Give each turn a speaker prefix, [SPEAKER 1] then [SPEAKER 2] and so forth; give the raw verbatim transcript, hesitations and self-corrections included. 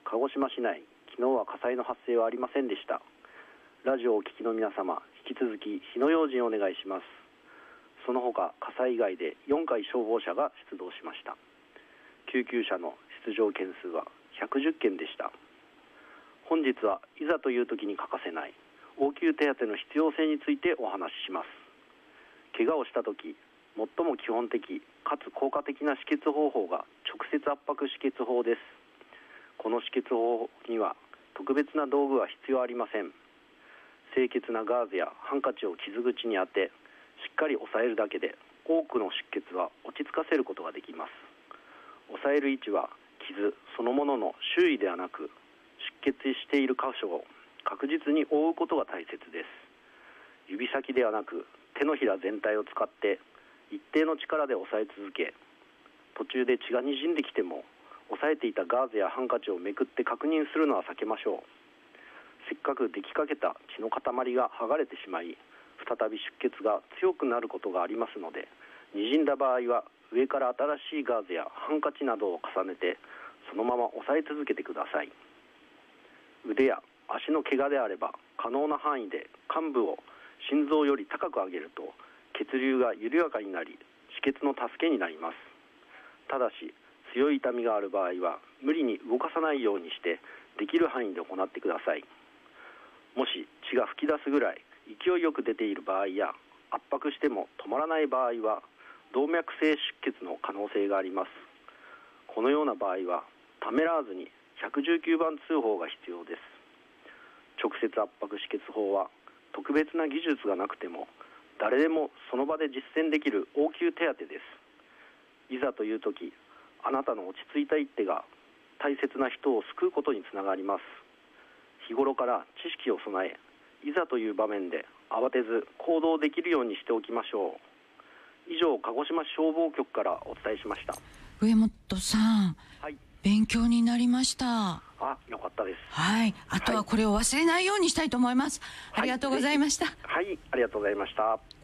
[SPEAKER 1] 鹿児島市内、昨日は火災の発生はありませんでした。ラジオをお聞きの皆様、引き続き火の用心をお願いします。その他、火災以外でよんかい消防車が出動しました。救急車の出動件数はひゃくじゅっけんでした。本日はいざという時に欠かせない応急手当の必要性についてお話しします。怪我をした時、最も基本的かつ効果的な止血方法が直接圧迫止血法です。この止血法には特別な道具は必要ありません。清潔なガーゼやハンカチを傷口に当て、しっかり押さえるだけで多くの出血は落ち着かせることができます。押さえる位置は傷そのものの周囲ではなく、出血している箇所を確実に覆うことが大切です。指先ではなく手のひら全体を使って一定の力で押さえ続け、途中で血がにじんできても押さえていたガーゼやハンカチをめくって確認するのは避けましょう。せっかくできかけた血の塊が剥がれてしまい、再び出血が強くなることがありますので、にじんだ場合は上から新しいガーゼやハンカチなどを重ねてそのまま押さえ続けてください。腕や足の怪我であれば可能な範囲で患部を心臓より高く上げると血流が緩やかになり、止血の助けになります。ただし強い痛みがある場合は無理に動かさないようにしてできる範囲で行ってください。もし血が噴き出すぐらい勢いよく出ている場合や圧迫しても止まらない場合は動脈性出血の可能性があります。このような場合はためらわずにいちいちきゅうばん通報が必要です。直接圧迫止血法は特別な技術がなくても誰でもその場で実践できる応急手当です。いざという時、あなたの落ち着いた一手が大切な人を救うことにつながります。日頃から知識を備え、いざという場面で慌てず行動できるようにしておきましょう。以上、鹿児島市消防局からお伝えしました。
[SPEAKER 2] 上本さん、
[SPEAKER 1] はい、
[SPEAKER 2] 勉強になりました。
[SPEAKER 1] あ、よかったです。
[SPEAKER 2] はい、あとはこれを忘れないようにしたいと思います。はい、ありがとうございました。
[SPEAKER 1] はい、ありがとうございました。